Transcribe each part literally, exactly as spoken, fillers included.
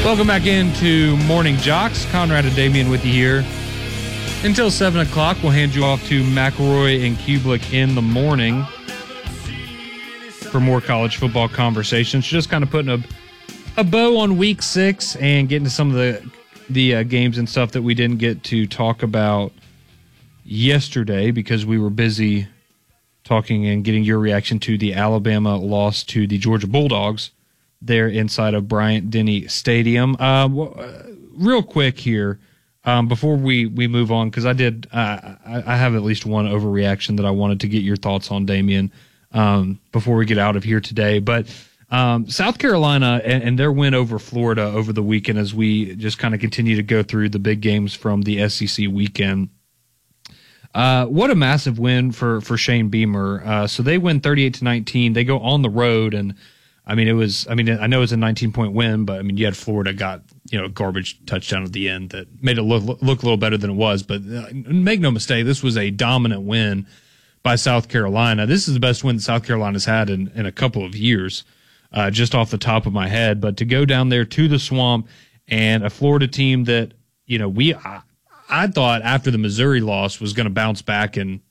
Welcome back into Morning Jocks. Conrad and Damian with you here until seven o'clock. We'll hand you off to McElroy and Kublik in the morning for more college football conversations. Just kind of putting a, a bow on week six and getting to some of the, the uh, games and stuff that we didn't get to talk about yesterday because we were busy talking and getting your reaction to the Alabama loss to the Georgia Bulldogs there inside of Bryant-Denny Stadium. Uh, uh, real quick here, um, before we, we move on, because I did, uh, I, I have at least one overreaction that I wanted to get your thoughts on, Damian, um, before we get out of here today. But um, South Carolina and, and their win over Florida over the weekend, as we just kind of continue to go through the big games from the S E C weekend. Uh, what a massive win for, for Shane Beamer. Uh, so they win thirty-eight to nineteen. They go on the road, and I mean, it was, I mean, I know it was a nineteen point win, but I mean, you had Florida got, you know, a garbage touchdown at the end that made it look, look a little better than it was. But uh, make no mistake, this was a dominant win by South Carolina. This is the best win that South Carolina's had in, in a couple of years, uh, just off the top of my head. But to go down there to the Swamp and a Florida team that, you know, we, I, I thought after the Missouri loss was going to bounce back and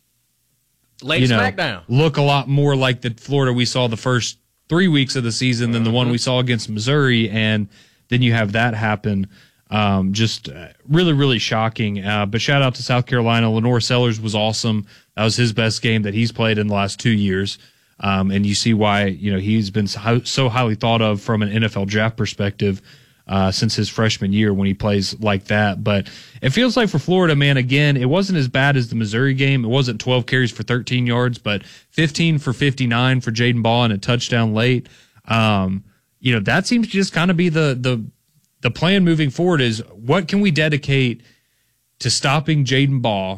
lay you know, smackdown, look a lot more like the Florida we saw the first three weeks of the season than the one we saw against Missouri, and then you have that happen. Um, just uh, really, really shocking. Uh, but shout out to South Carolina. Lenore Sellers was awesome. That was his best game that he's played in the last two years. Um, and you see why, you know, he's been so, so highly thought of from an N F L draft perspective uh, since his freshman year when he plays like that. But it feels like for Florida, man, again, it wasn't as bad as the Missouri game. It wasn't twelve carries for thirteen yards, but fifteen for fifty-nine for Jaden Ball and a touchdown late. Um, you know, that seems to just kind of be the, the, the plan moving forward is what can we dedicate to stopping Jaden Ball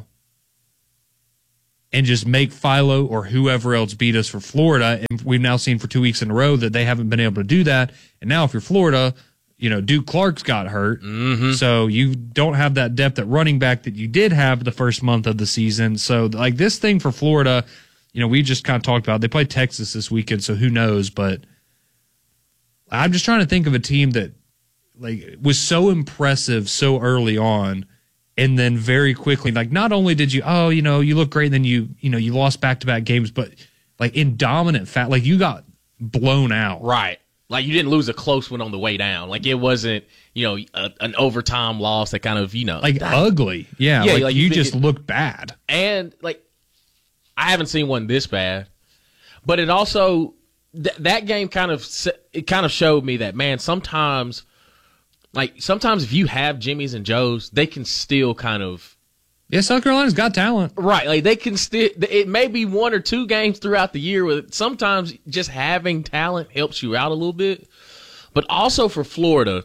and just make Philo or whoever else beat us for Florida. And we've now seen for two weeks in a row that they haven't been able to do that. And now if you're Florida, you know, Duke Clark's got hurt. Mm-hmm. So you don't have that depth at running back that you did have the first month of the season. So like this thing for Florida, you know, we just kind of talked about, they play Texas this weekend. So who knows, but I'm just trying to think of a team that like was so impressive so early on. And then very quickly, like not only did you, oh, you know, you look great, and then you, you know, you lost back-to-back games, but like in dominant fat, like you got blown out. Right. Like you didn't lose a close one on the way down. Like it wasn't, you know, a, an overtime loss that kind of, you know. Like ugly. Yeah, Yeah, like, like you you just think it- look bad. And like, I haven't seen one this bad, but it also, th- that game kind of, se- it kind of showed me that, man, sometimes, like sometimes if you have Jimmys and Joes, they can still kind of, Yeah, South Carolina's got talent. right, like they can still, it may be one or two games throughout the year where sometimes just having talent helps you out a little bit. But also for Florida,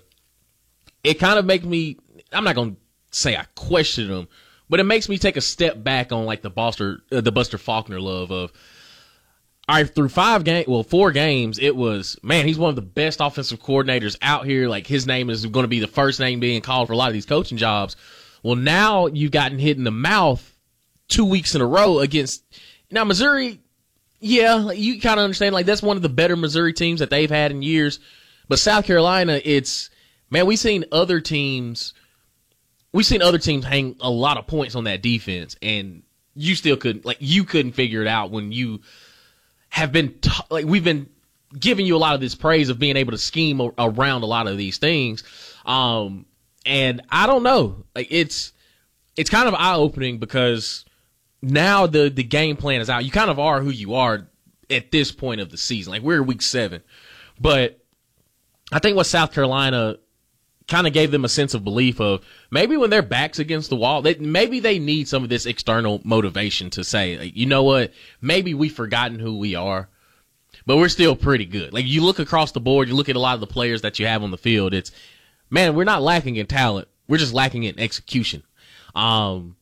it kind of makes me, I'm not going to say I question them, but it makes me take a step back on like the Buster, uh, the Buster Faulkner love of, all right, through five games, well, four games, it was, man, he's one of the best offensive coordinators out here. Like his name is going to be the first name being called for a lot of these coaching jobs. Well, now you've gotten hit in the mouth two weeks in a row against now Missouri. Yeah, you kind of understand. Like that's one of the better Missouri teams that they've had in years. But South Carolina, it's man, we've seen other teams. We've seen other teams hang a lot of points on that defense, and you still couldn't like you couldn't figure it out when you have been t- like we've been giving you a lot of this praise of being able to scheme a- around a lot of these things. Um, And I don't know. Like it's it's kind of eye opening because now the the game plan is out. You kind of are who you are at this point of the season. Like we're week seven, but I think what South Carolina kind of gave them a sense of belief of maybe when their backs against the wall, they, maybe they need some of this external motivation to say, like, you know what, maybe we've forgotten who we are, but we're still pretty good. Like you look across the board, you look at a lot of the players that you have on the field. It's man, we're not lacking in talent. We're just lacking in execution. Um,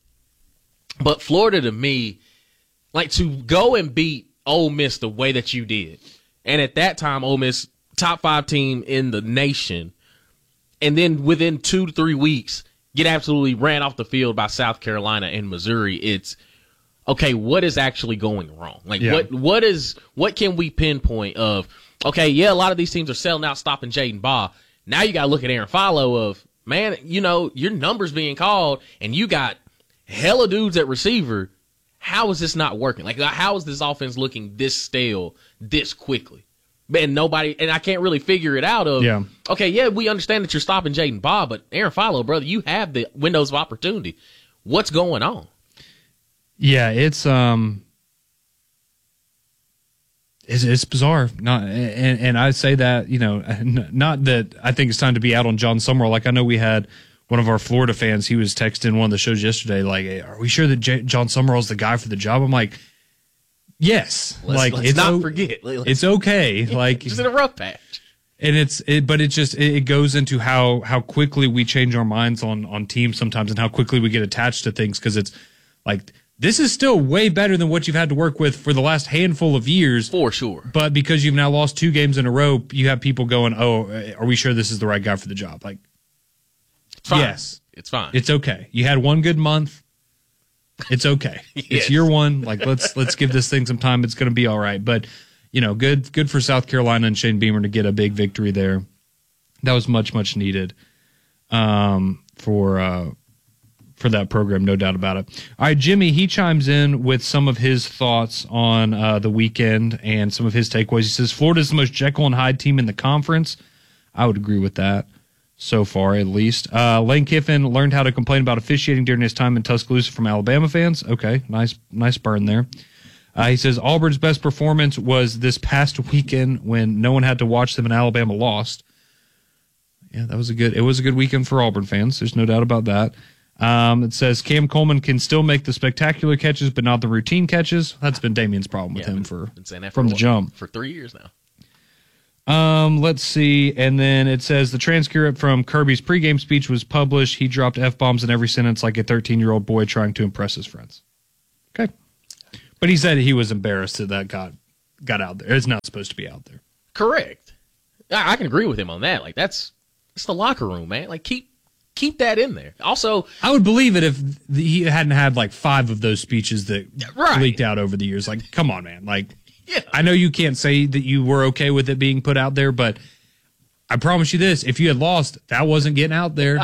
but Florida, to me, like to go and beat Ole Miss the way that you did, and at that time, Ole Miss, top five team in the nation, and then within two to three weeks, get absolutely ran off the field by South Carolina and Missouri. It's okay. What is actually going wrong? Like Yeah. what what is what can we pinpoint of? Okay, yeah, a lot of these teams are selling out, stopping Jaden Baugh. Now you got to look at Aaron Follow of, man, you know, your number's being called and you got hella dudes at receiver. How is this not working? Like, how is this offense looking this stale this quickly? And nobody, and I can't really figure it out of, yeah. okay, yeah, we understand that you're stopping Jaden Bobb, but Aaron Follow, brother, you have the windows of opportunity. What's going on? Yeah, it's, um, It's, it's bizarre. Not, and, and I say that, you know, not that I think it's time to be out on John Summerall. Like, I know we had one of our Florida fans, he was texting one of the shows yesterday, like, hey, are we sure that J- John Summerall's the guy for the job? I'm like, yes. Let's, like, let's it's not o- forget. Let's, it's okay. Like, just in a rough patch. And it's, it, but it just, it, it goes into how, how quickly we change our minds on, on teams sometimes and how quickly we get attached to things. Cause it's like, this is still way better than what you've had to work with for the last handful of years. For sure. But because you've now lost two games in a row, you have people going, oh, are we sure this is the right guy for the job? Like, it's fine. Yes. It's fine. It's okay. You had one good month. It's okay. Yes. It's year one. Like, let's let's give this thing some time. It's going to be all right. But, you know, good good for South Carolina and Shane Beamer to get a big victory there. That was much, much needed um, for uh, for that program, no doubt about it. All right, Jimmy, he chimes in with some of his thoughts on uh, the weekend and some of his takeaways. He says, Florida's the most Jekyll and Hyde team in the conference. I would agree with that so far, at least. Uh, Lane Kiffin learned how to complain about officiating during his time in Tuscaloosa from Alabama fans. Okay, nice nice burn there. Uh, he says, Auburn's best performance was this past weekend when no one had to watch them and Alabama lost. Yeah, that was a good, it was a good weekend for Auburn fans. There's no doubt about that. Um, it says Cam Coleman can still make the spectacular catches, but not the routine catches. That's been Damien's problem with yeah, him been, for been saying that from for the jump. For three years now. Um, let's see. And then it says the transcript from Kirby's pregame speech was published. He dropped F-bombs in every sentence like a thirteen-year-old boy trying to impress his friends. Okay. But he said he was embarrassed that that got, got out there. It's not supposed to be out there. Correct. I, I can agree with him on that. Like, that's, it's the locker room, man. Like, keep, Keep that in there. Also, I would believe it if the, he hadn't had like five of those speeches that right. leaked out over the years. Like, come on, man. Like, yeah. I know you can't say that you were okay with it being put out there, but I promise you this: if you had lost, that wasn't getting out there.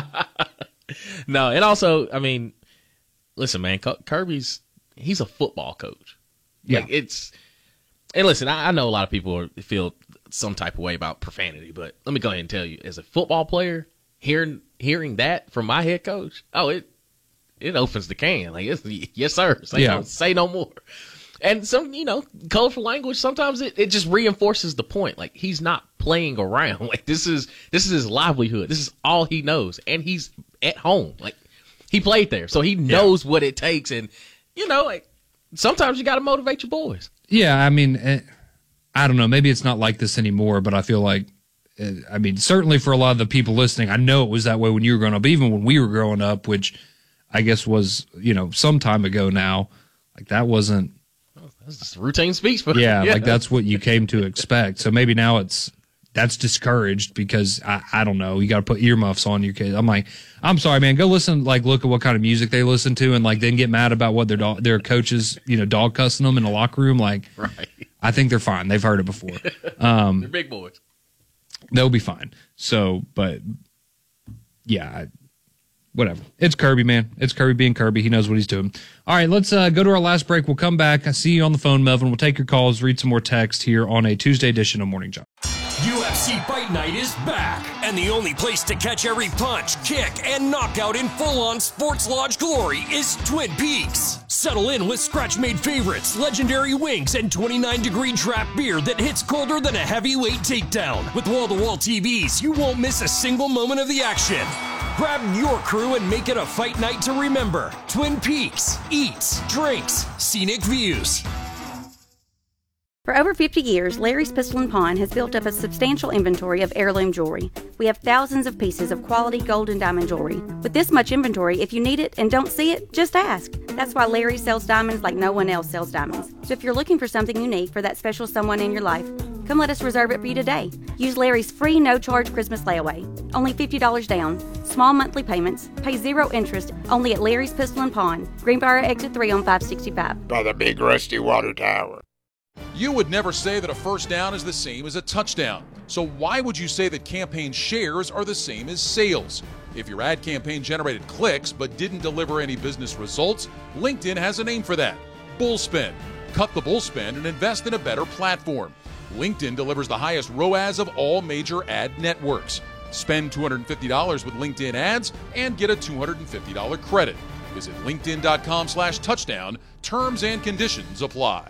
No, and also, I mean, listen, man, Kirby's he's a football coach. Yeah, like it's and listen, I, I know a lot of people are, feel some type of way about profanity, but let me go ahead and tell you, as a football player, hearing hearing that from my head coach, oh, it it opens the can. Like, it's, yes, sir. Say, yeah. no, say no more. And some, you know, colorful language, sometimes it, it just reinforces the point. Like, he's not playing around. Like, this is this is his livelihood. This is all he knows. And he's at home. Like, he played there, so he knows yeah. what it takes. And, you know, like, sometimes you got to motivate your boys. Yeah, I mean, I don't know. Maybe it's not like this anymore, but I feel like, I mean, certainly for a lot of the people listening, I know it was that way when you were growing up, even when we were growing up, which I guess was, you know, some time ago now. Like, that wasn't. That's just routine speech. For yeah, yeah, like that's what you came to expect. So maybe now it's that's discouraged because I, I don't know. You got to put earmuffs on your kids. I'm like, I'm sorry, man. Go listen. Like, look at what kind of music they listen to, and like then get mad about what their dog, their coaches, you know, dog cussing them in the locker room. Like, right. I think they're fine. They've heard it before. Um, they're big boys. They'll be fine. So, but yeah. I, Whatever. It's Kirby, man. It's Kirby being Kirby. He knows what he's doing. All right, let's uh, go to our last break. We'll come back. I see you on the phone, Melvin. We'll take your calls, read some more text here on a Tuesday edition of Morning Job. U F C Fight Night is back, and the only place to catch every punch, kick, and knockout in full-on Sports Lodge glory is Twin Peaks. Settle in with scratch-made favorites, legendary wings, and twenty-nine degree draft beer that hits colder than a heavyweight takedown. With wall-to-wall T Vs, you won't miss a single moment of the action. Grab your crew and make it a fight night to remember. Twin Peaks. Eats, drinks, scenic views. For over fifty years, Larry's Pistol and Pawn has built up a substantial inventory of heirloom jewelry. We have thousands of pieces of quality gold and diamond jewelry. With this much inventory, if you need it and don't see it, just ask. That's why Larry sells diamonds like no one else sells diamonds. So if you're looking for something unique for that special someone in your life, come let us reserve it for you today. Use Larry's free no-charge Christmas layaway. Only fifty dollars down. Small monthly payments. Pay zero interest. Only at Larry's Pistol and Pawn. Greenbrier Exit three on five sixty-five. By the big rusty water tower. You would never say that a first down is the same as a touchdown. So why would you say that campaign shares are the same as sales? If your ad campaign generated clicks but didn't deliver any business results, LinkedIn has a name for that: bullspend. Cut the bullspend and invest in a better platform. LinkedIn delivers the highest R O A S of all major ad networks. Spend two hundred fifty dollars with LinkedIn ads and get a two hundred fifty dollars credit. Visit linkedin.com slash touchdown. Terms and conditions apply.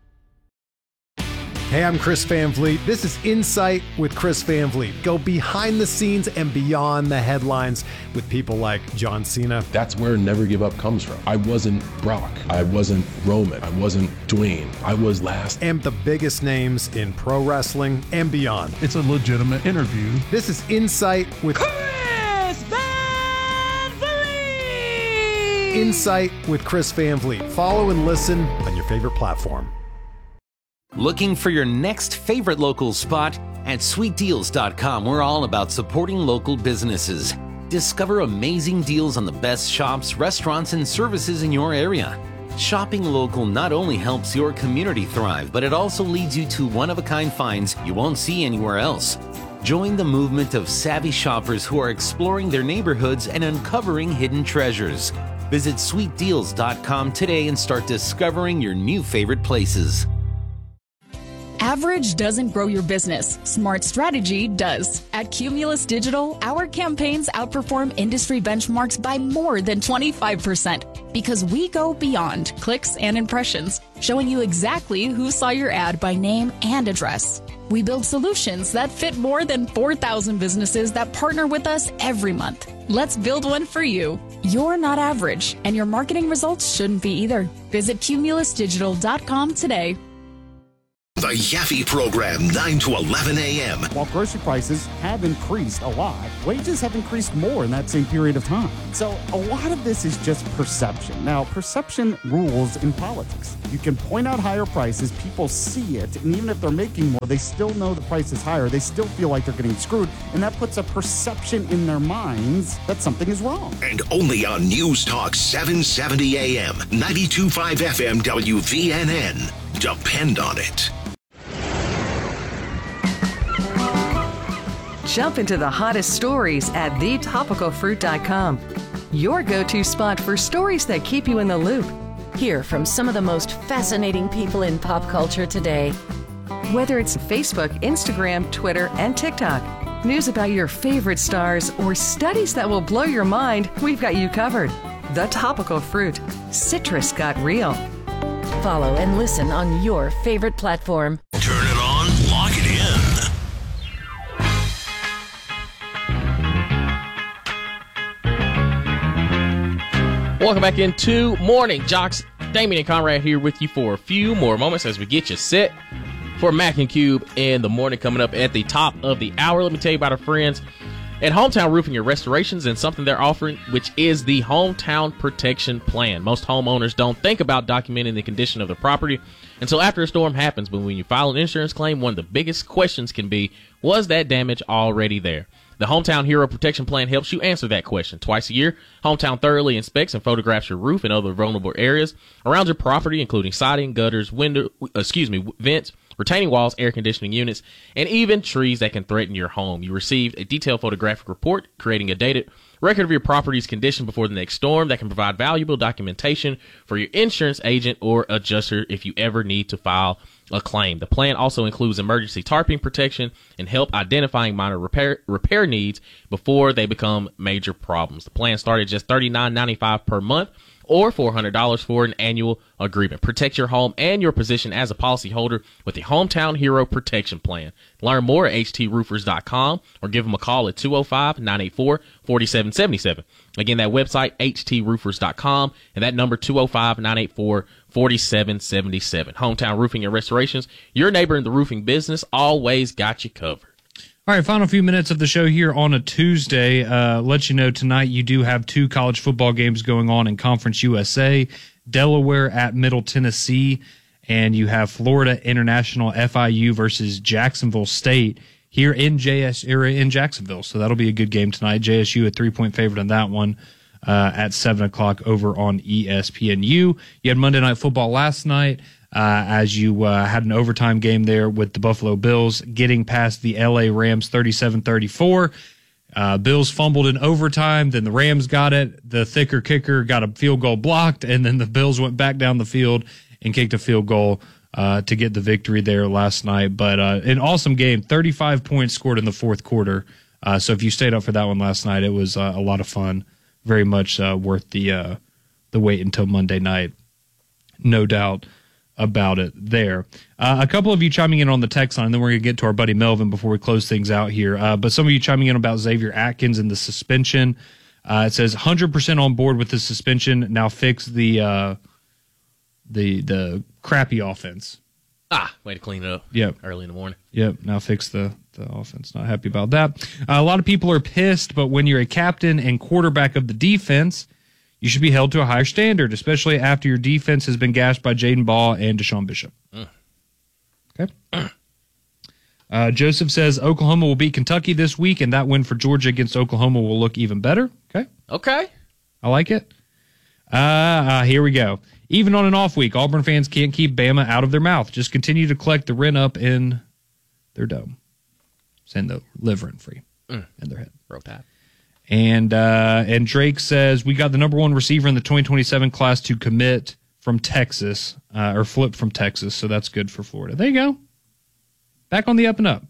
Hey, I'm Chris Van Vliet. This is Insight with Chris Van Vliet. Go behind the scenes and beyond the headlines with people like John Cena. That's where Never Give Up comes from. I wasn't Brock. I wasn't Roman. I wasn't Dwayne. I was last. And the biggest names in pro wrestling and beyond. It's a legitimate interview. This is Insight with Chris Van Vliet. Insight with Chris Van Vliet. Follow and listen on your favorite platform. Looking for your next favorite local spot? At sweet deals dot com, we're all about supporting local businesses. Discover amazing deals on the best shops, restaurants, and services in your area. Shopping local not only helps your community thrive, but it also leads you to one-of-a-kind finds you won't see anywhere else. Join the movement of savvy shoppers who are exploring their neighborhoods and uncovering hidden treasures. Visit sweet deals dot com today and start discovering your new favorite places. Average doesn't grow your business. Smart strategy does. At Cumulus Digital, our campaigns outperform industry benchmarks by more than twenty-five percent because we go beyond clicks and impressions, showing you exactly who saw your ad by name and address. We build solutions that fit more than four thousand businesses that partner with us every month. Let's build one for you. You're not average, and your marketing results shouldn't be either. Visit cumulus digital dot com today. The Yaffe Program, nine to eleven a.m. While grocery prices have increased a lot, wages have increased more in that same period of time. So a lot of this is just perception. Now, perception rules in politics. You can point out higher prices, people see it, and even if they're making more, they still know the price is higher. They still feel like they're getting screwed, and that puts a perception in their minds that something is wrong. And only on News Talk seven seventy a.m., ninety-two point five F M W V N N. Depend on it. Jump into the hottest stories at the topical fruit dot com. Your go-to spot for stories that keep you in the loop. Hear from some of the most fascinating people in pop culture today. Whether it's Facebook, Instagram, Twitter, and TikTok, news about your favorite stars, or studies that will blow your mind, we've got you covered. The Topical Fruit. Citrus got real. Follow and listen on your favorite platform. Turn it on, lock it in. Welcome back into Morning Jocks. Damien and Conrad here with you for a few more moments as we get you set for Mac and Cube in the morning, coming up at the top of the hour. Let me tell you about our friends at Hometown Roofing and Restorations and something they're offering, which is the Hometown Protection Plan. Most homeowners don't think about documenting the condition of their property until after a storm happens, but when you file an insurance claim, one of the biggest questions can be, was that damage already there? The Hometown Hero Protection Plan helps you answer that question. Twice a year, Hometown thoroughly inspects and photographs your roof and other vulnerable areas around your property, including siding, gutters, window, excuse me, vents, retaining walls, air conditioning units, and even trees that can threaten your home. You received a detailed photographic report creating a dated record of your property's condition before the next storm that can provide valuable documentation for your insurance agent or adjuster if you ever need to file a claim. The plan also includes emergency tarping protection and help identifying minor repair repair needs before they become major problems. The plan started at just thirty-nine ninety-five per month or four hundred dollars for an annual agreement. Protect your home and your position as a policyholder with the Hometown Hero Protection Plan. Learn more at h t roofers dot com or give them a call at two oh five, nine eight four, four seven seven seven. Again, that website, h t roofers dot com, and that number, two oh five, nine eight four, four seven seven seven. Hometown Roofing and Restorations, your neighbor in the roofing business, always got you covered. All right, final few minutes of the show here on a Tuesday. Uh, let you know tonight you do have two college football games going on in Conference U S A. Delaware at Middle Tennessee, and you have Florida International F I U versus Jacksonville State here in J S area in Jacksonville. So that'll be a good game tonight. J S U a three-point favorite on that one uh, at seven o'clock over on E S P N U. You had Monday Night Football last night. uh, as you uh, had an overtime game there with the Buffalo Bills getting past the L A Rams thirty-seven thirty-four. Uh, Bills fumbled in overtime, then the Rams got it. The thicker kicker got a field goal blocked, and then the Bills went back down the field and kicked a field goal uh, to get the victory there last night. But uh, an awesome game, thirty-five points scored in the fourth quarter. Uh, so if you stayed up for that one last night, it was uh, a lot of fun. Very much uh, worth the uh, the wait until Monday night. No doubt about it there. Uh, a couple of you chiming in on the text line, and then we're going to get to our buddy Melvin before we close things out here. Uh, but some of you chiming in about Xavier Atkins and the suspension. Uh, it says one hundred percent on board with the suspension. Now fix the uh, the the crappy offense. Ah, way to clean it up. Yep. Early in the morning. Yep. Now fix the, the offense. Not happy about that. Uh, a lot of people are pissed, but when you're a captain and quarterback of the defense, you should be held to a higher standard, especially after your defense has been gashed by Jaden Ball and Deshaun Bishop. Mm. Okay. Uh, Joseph says Oklahoma will beat Kentucky this week, and that win for Georgia against Oklahoma will look even better. Okay. Okay. I like it. Uh, uh, here we go. Even on an off week, Auburn fans can't keep Bama out of their mouth. Just continue to collect the rent up in their dome. Send the liver rent free mm. in their head. Roll Tide. And uh, and Drake says, we got the number one receiver in the twenty twenty-seven class to commit from Texas, uh, or flip from Texas, so that's good for Florida. There you go. Back on the up and up.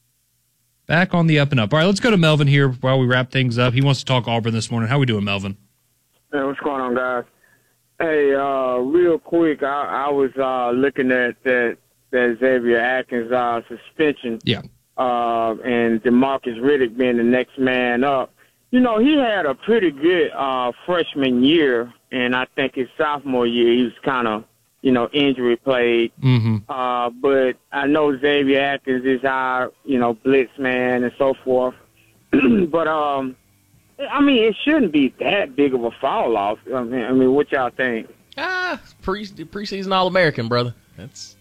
Back on the up and up. All right, let's go to Melvin here while we wrap things up. He wants to talk Auburn this morning. How we doing, Melvin? Hey, what's going on, guys? Hey, uh, real quick, I, I was uh, looking at that, that Xavier Atkins uh, suspension. Yeah. Uh, and DeMarcus Riddick being the next man up. You know, he had a pretty good uh, freshman year, and I think his sophomore year he was kind of, you know, injury plagued. Mm-hmm. Uh, but I know Xavier Atkins is our, you know, blitz man and so forth. But, um, I mean, it shouldn't be that big of a fall off. I mean, I mean what y'all think? Ah, pre preseason All-American, brother. That's.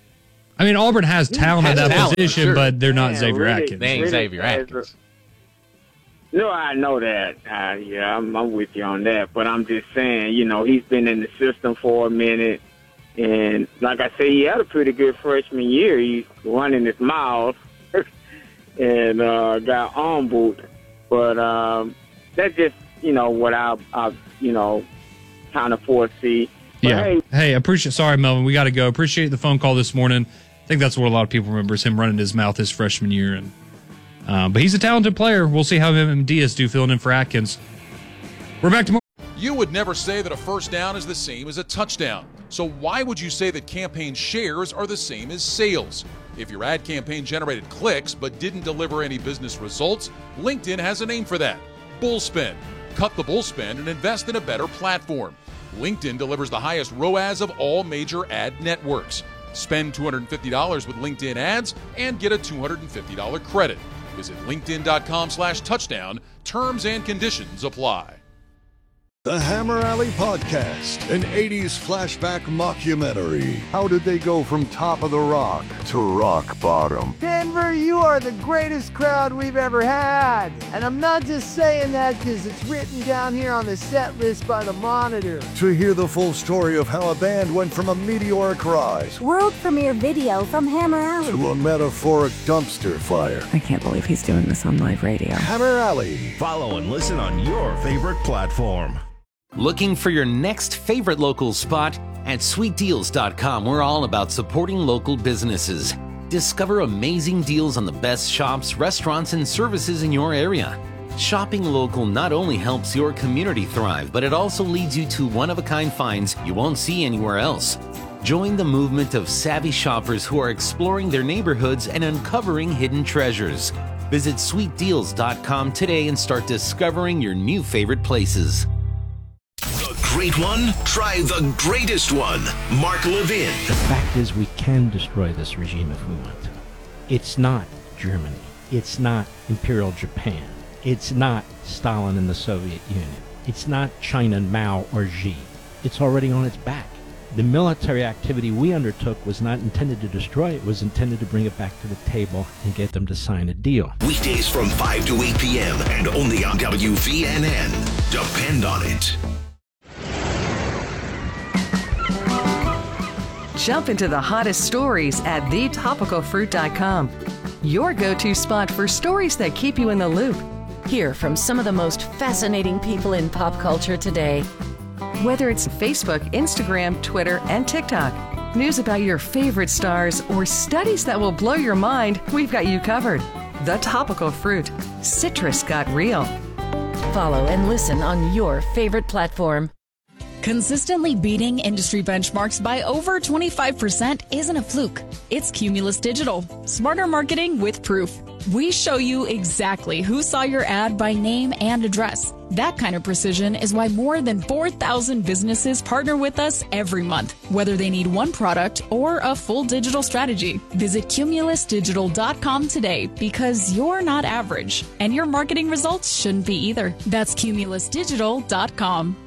I mean, Auburn has talent at that talent, position, sure. but they're not Man, Xavier Riddick, Atkins. They ain't Riddick Xavier Atkins. No, I know that. Uh, yeah, I'm, I'm with you on that. But I'm just saying, you know, he's been in the system for a minute. And like I say, he had a pretty good freshman year. He's running his mouth and uh, got on boot. But um, that's just, you know, what I, I you know, kind of foresee. But Yeah. Hey, Hey, appreciate. Sorry, Melvin. We got to go. Appreciate the phone call this morning. I think that's what a lot of people remember is him running his mouth his freshman year. And uh, but he's a talented player. We'll see how him and Diaz do filling in for Atkins. We're back tomorrow. You would never say that a first down is the same as a touchdown. So why would you say that campaign shares are the same as sales? If your ad campaign generated clicks but didn't deliver any business results, LinkedIn has a name for that. Bullspin. Cut the bullspin and invest in a better platform. LinkedIn delivers the highest R O A S of all major ad networks. Spend two hundred fifty dollars with LinkedIn ads and get a two hundred fifty dollars credit. Visit linkedin.com slash touchdown. Terms and conditions apply. The Hammer Alley Podcast, an eighties flashback mockumentary. How did they go from top of the rock to rock bottom? Denver, you are the greatest crowd we've ever had. And I'm not just saying that because it's written down here on the set list by the Monitor. To hear the full story of how a band went from a meteoric rise World premiere video from Hammer Alley. to a metaphoric dumpster fire. I can't believe he's doing this on live radio. Hammer Alley. Follow and listen on your favorite platform. Looking for your next favorite local spot? At sweet deals dot com, we're all about supporting local businesses. Discover amazing deals on the best shops, restaurants, and services in your area. Shopping local not only helps your community thrive, but it also leads you to one-of-a-kind finds you won't see anywhere else. Join the movement of savvy shoppers who are exploring their neighborhoods and uncovering hidden treasures. Visit sweet deals dot com today and start discovering your new favorite places. Great one? Try the greatest one. Mark Levin. The fact is, we can destroy this regime if we want to. It's not Germany. It's not Imperial Japan. It's not Stalin and the Soviet Union. It's not China, Mao, or Xi. It's already on its back. The military activity we undertook was not intended to destroy it. It was intended to bring it back to the table and get them to sign a deal. Weekdays from five to eight p.m. and only on W V N N. Depend on it. Jump into the hottest stories at the topical fruit dot com. Your go-to spot for stories that keep you in the loop. Hear from some of the most fascinating people in pop culture today. Whether it's Facebook, Instagram, Twitter, and TikTok, news about your favorite stars, or studies that will blow your mind, we've got you covered. The Topical Fruit. Citrus got real. Follow and listen on your favorite platform. Consistently beating industry benchmarks by over twenty-five percent isn't a fluke. It's Cumulus Digital. Smarter marketing with proof. We show you exactly who saw your ad by name and address. That kind of precision is why more than four thousand businesses partner with us every month, whether they need one product or a full digital strategy. Visit cumulus digital dot com today because you're not average, and your marketing results shouldn't be either. That's cumulus digital dot com.